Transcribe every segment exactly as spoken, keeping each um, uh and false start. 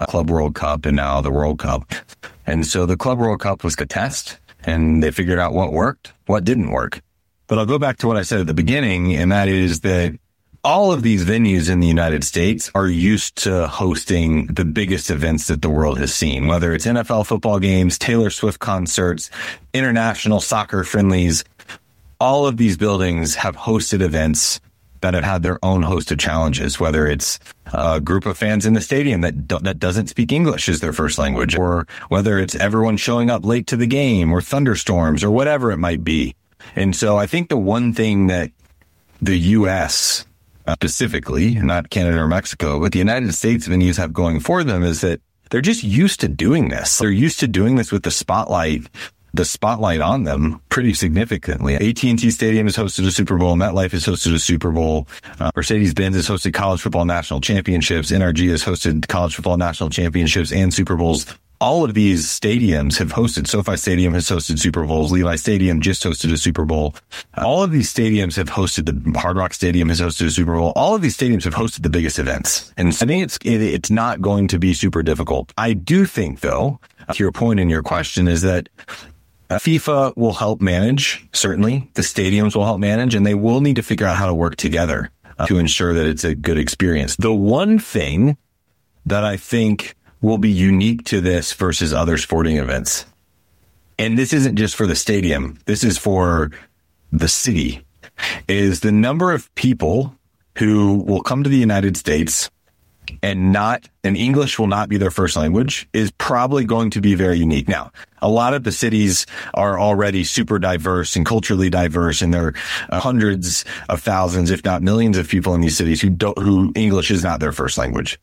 Club World Cup and now the World Cup. And so the Club World Cup was a test, and they figured out what worked, what didn't work. But I'll go back to what I said at the beginning, and that is that all of these venues in the United States are used to hosting the biggest events that the world has seen, whether it's N F L football games, Taylor Swift concerts, international soccer friendlies. All of these buildings have hosted events that have had their own host of challenges, whether it's a group of fans in the stadium that do- that doesn't speak English as their first language, or whether it's everyone showing up late to the game, or thunderstorms, or whatever it might be. And so I think the one thing that the U S Uh, specifically, not Canada or Mexico, but the United States venues have going for them is that they're just used to doing this. They're used to doing this with the spotlight, the spotlight on them pretty significantly. A T and T Stadium has hosted a Super Bowl. MetLife has hosted a Super Bowl. Uh, Mercedes-Benz has hosted college football national championships. N R G has hosted college football national championships and Super Bowls. All of these stadiums have hosted. SoFi Stadium has hosted Super Bowls. Levi Stadium just hosted a Super Bowl. All of these stadiums have hosted. The Hard Rock Stadium has hosted a Super Bowl. All of these stadiums have hosted the biggest events. And I think it's it, it's not going to be super difficult. I do think, though, to your point in your question, is that FIFA will help manage, certainly. The stadiums will help manage, and they will need to figure out how to work together uh, to ensure that it's a good experience. The one thing that I think will be unique to this versus other sporting events, and this isn't just for the stadium, this is for the city, is the number of people who will come to the United States and not, and English will not be their first language, is probably going to be very unique. Now, a lot of the cities are already super diverse and culturally diverse, and there are hundreds of thousands, if not millions of people in these cities who don't, who English is not their first language.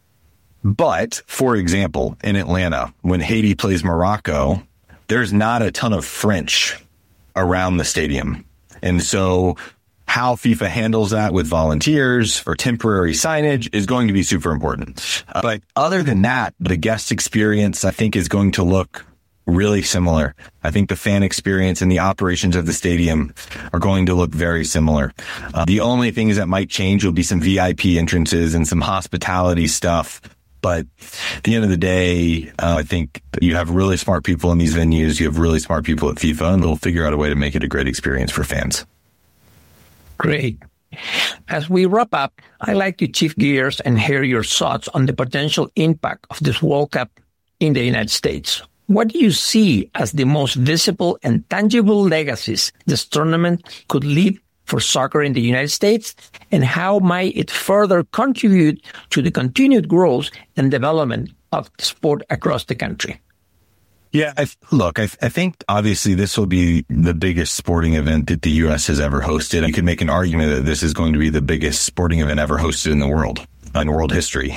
But, for example, in Atlanta, when Haiti plays Morocco, there's not a ton of French around the stadium. And so how FIFA handles that with volunteers or temporary signage is going to be super important. Uh, but other than that, the guest experience, I think, is going to look really similar. I think the fan experience and the operations of the stadium are going to look very similar. Uh, the only things that might change will be some V I P entrances and some hospitality stuff. But at the end of the day, uh, I think you have really smart people in these venues. You have really smart people at FIFA, and they'll figure out a way to make it a great experience for fans. Great. As we wrap up, I'd like to shift gears and hear your thoughts on the potential impact of this World Cup in the United States. What do you see as the most visible and tangible legacies this tournament could leave for soccer in the United States, and how might it further contribute to the continued growth and development of the sport across the country? Yeah, I, look, I, I think obviously this will be the biggest sporting event that the U S has ever hosted. You could make an argument that this is going to be the biggest sporting event ever hosted in the world, in world history.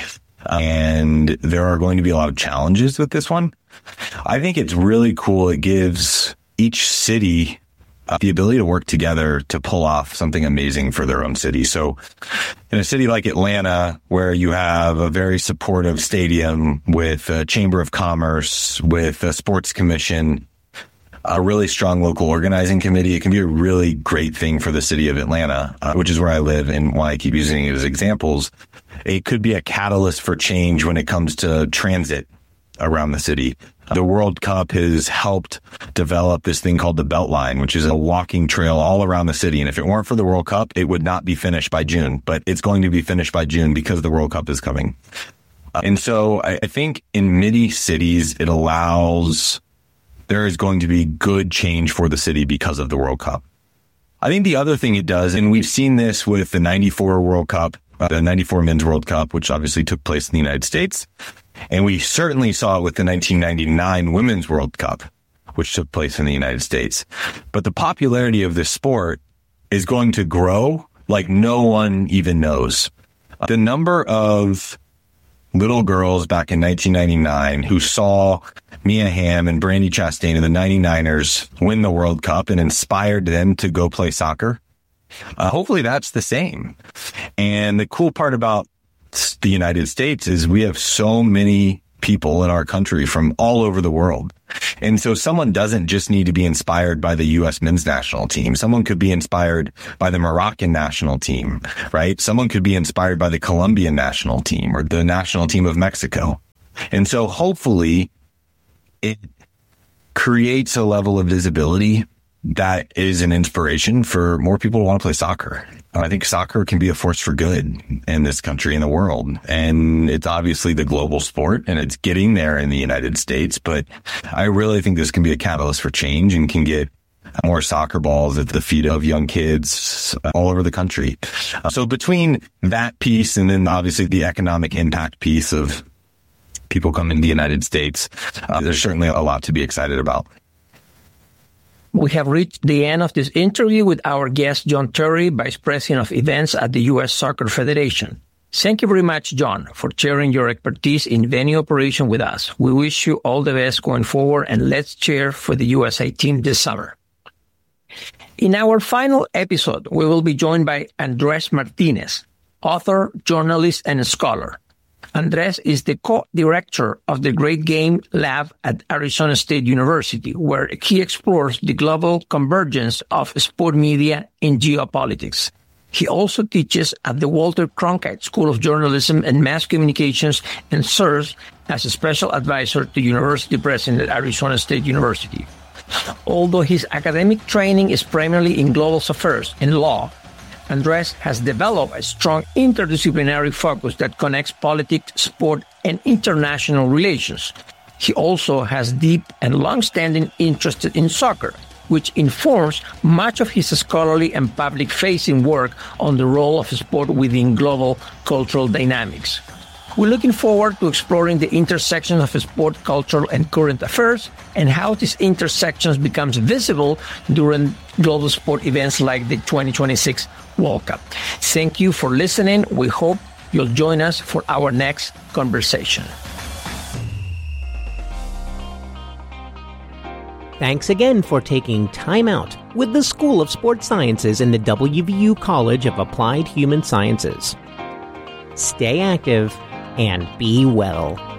And there are going to be a lot of challenges with this one. I think it's really cool. It gives each city Uh, the ability to work together to pull off something amazing for their own city. So in a city like Atlanta, where you have a very supportive stadium with a chamber of commerce, with a sports commission, a really strong local organizing committee, it can be a really great thing for the city of Atlanta, uh, which is where I live and why I keep using it as examples. It could be a catalyst for change when it comes to transit around the city. The World Cup has helped develop this thing called the Beltline, which is a walking trail all around the city. And if it weren't for the World Cup, it would not be finished by June, but it's going to be finished by June because the World Cup is coming. And so I, I think in many cities, it allows, there is going to be good change for the city because of the World Cup. I think the other thing it does, and we've seen this with the ninety-four World Cup, uh, the ninety-four Men's World Cup, which obviously took place in the United States. And we certainly saw it with the nineteen ninety-nine Women's World Cup, which took place in the United States. But the popularity of this sport is going to grow like no one even knows. The number of little girls back in nineteen ninety-nine who saw Mia Hamm and Brandi Chastain and the ninety-niners win the World Cup and inspired them to go play soccer, uh, hopefully that's the same. And the cool part about the United States is we have so many people in our country from all over the world. And so someone doesn't just need to be inspired by the U S men's national team. Someone could be inspired by the Moroccan national team, right? Someone could be inspired by the Colombian national team or the national team of Mexico. And so hopefully it creates a level of visibility that is an inspiration for more people to want to play soccer. I think soccer can be a force for good in this country and the world. And it's obviously the global sport, and it's getting there in the United States. But I really think this can be a catalyst for change and can get more soccer balls at the feet of young kids all over the country. So between that piece and then obviously the economic impact piece of people coming to the United States, uh, there's certainly a lot to be excited about. We have reached the end of this interview with our guest, John Terry, Vice President of Events at the U S Soccer Federation. Thank you very much, John, for sharing your expertise in venue operation with us. We wish you all the best going forward, and let's cheer for the U S A team this summer. In our final episode, we will be joined by Andres Martinez, author, journalist, and scholar. Andres is the co-director of the Great Game Lab at Arizona State University, where he explores the global convergence of sport media in geopolitics. He also teaches at the Walter Cronkite School of Journalism and Mass Communications and serves as a special advisor to University President at Arizona State University. Although his academic training is primarily in global affairs and law, Andres has developed a strong interdisciplinary focus that connects politics, sport, and international relations. He also has deep and long-standing interest in soccer, which informs much of his scholarly and public-facing work on the role of sport within global cultural dynamics. We're looking forward to exploring the intersection of sport, cultural, and current affairs, and how these intersections becomes visible during global sport events like the twenty twenty-six World Cup. Thank you for listening. We hope you'll join us for our next conversation. Thanks again for taking time out with the School of Sports Sciences in the W V U College of Applied Human Sciences. Stay active and be well.